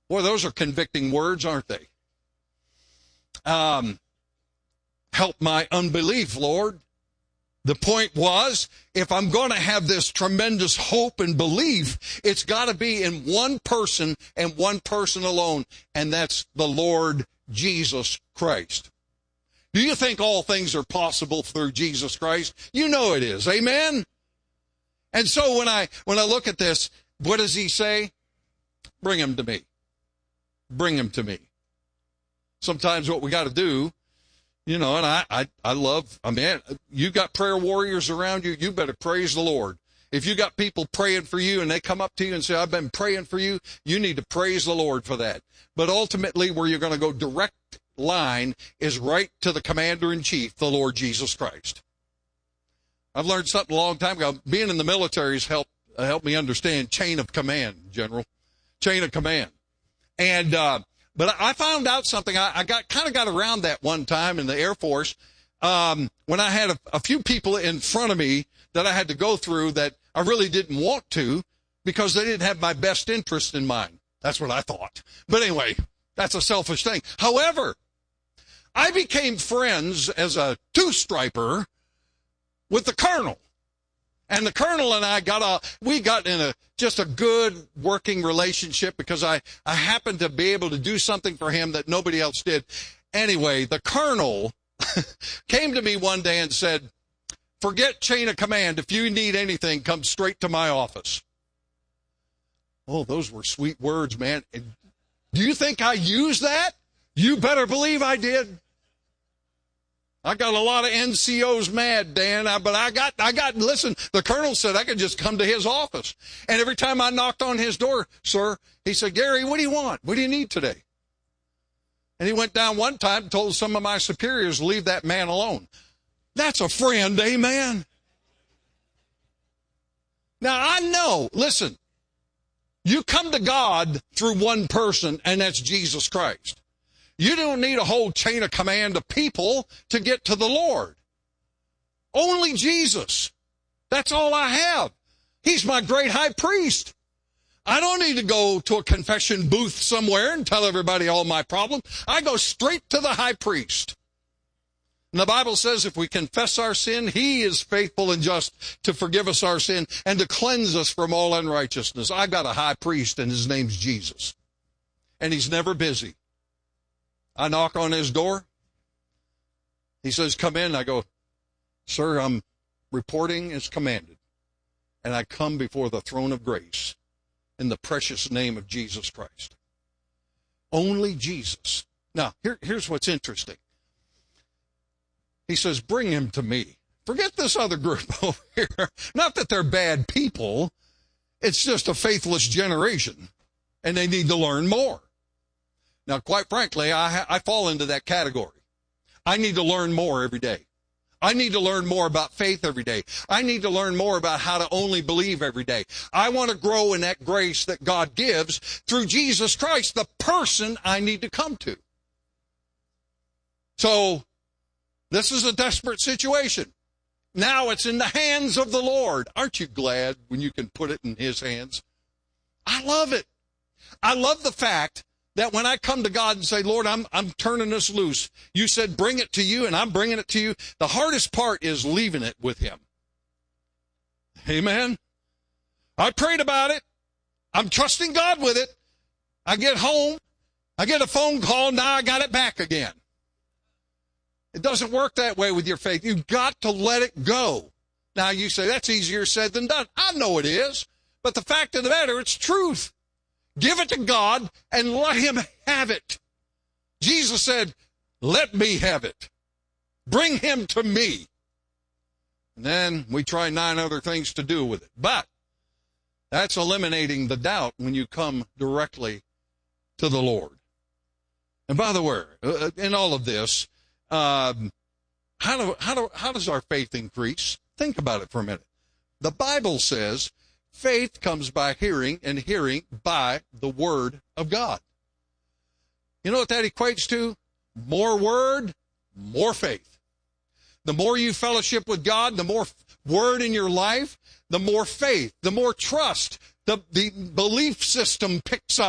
Boy, those are convicting words, aren't they? Help my unbelief, Lord. The point was, if I'm going to have this tremendous hope and belief, it's got to be in one person and one person alone, and that's the Lord Jesus Christ. Do you think all things are possible through Jesus Christ? You know it is. Amen? And so when I look at this, what does he say? Bring him to me. Bring him to me. Sometimes what we got to do, and I love, you got prayer warriors around you, you better praise the Lord. If you got people praying for you and they come up to you and say, I've been praying for you, you need to praise the Lord for that. But ultimately, where you're going to go direct line is right to the commander-in-chief, the Lord Jesus Christ. I've learned something a long time ago. Being in the military has helped me understand chain of command, General. Chain of command. And, but I found out something. I got around that one time in the Air Force, when I had a few people in front of me that I had to go through that I really didn't want to because they didn't have my best interest in mind. That's what I thought. But anyway, that's a selfish thing. However, I became friends as a two-striper with the colonel. And the colonel and I we got in just a good working relationship because I happened to be able to do something for him that nobody else did. Anyway, the colonel came to me one day and said, forget chain of command. If you need anything, come straight to my office. Oh, those were sweet words, man. Do you think I used that? You better believe I did. I got a lot of NCOs mad, Dan, but listen, the colonel said I could just come to his office. And every time I knocked on his door, sir, he said, Gary, what do you want? What do you need today? And he went down one time and told some of my superiors, leave that man alone. That's a friend, amen? Now, I know, listen, you come to God through one person, and that's Jesus Christ. You don't need a whole chain of command of people to get to the Lord. Only Jesus. That's all I have. He's my great high priest. I don't need to go to a confession booth somewhere and tell everybody all my problems. I go straight to the high priest. And the Bible says if we confess our sin, he is faithful and just to forgive us our sin and to cleanse us from all unrighteousness. I got a high priest, and his name's Jesus. And he's never busy. I knock on his door. He says, come in. I go, sir, I'm reporting as commanded. And I come before the throne of grace in the precious name of Jesus Christ. Only Jesus. Now, here's what's interesting. He says, bring him to me. Forget this other group over here. Not that they're bad people. It's just a faithless generation, and they need to learn more. Now, quite frankly, I fall into that category. I need to learn more every day. I need to learn more about faith every day. I need to learn more about how to only believe every day. I want to grow in that grace that God gives through Jesus Christ, the person I need to come to. So, this is a desperate situation. Now it's in the hands of the Lord. Aren't you glad when you can put it in his hands? I love it. I love the fact that when I come to God and say, Lord, I'm turning this loose. You said, bring it to you, and I'm bringing it to you. The hardest part is leaving it with him. Amen. I prayed about it. I'm trusting God with it. I get home. I get a phone call. Now I got it back again. It doesn't work that way with your faith. You've got to let it go. Now you say, that's easier said than done. I know it is. But the fact of the matter, it's truth. Give it to God and let him have it. Jesus said, let me have it. Bring him to me. And then we try 9 other things to do with it. But that's eliminating the doubt when you come directly to the Lord. And by the way, in all of this, how does our faith increase? Think about it for a minute. The Bible says faith comes by hearing, and hearing by the Word of God. You know what that equates to? More Word, more faith. The more you fellowship with God, the more Word in your life, the more faith, the more trust. The belief system picks up.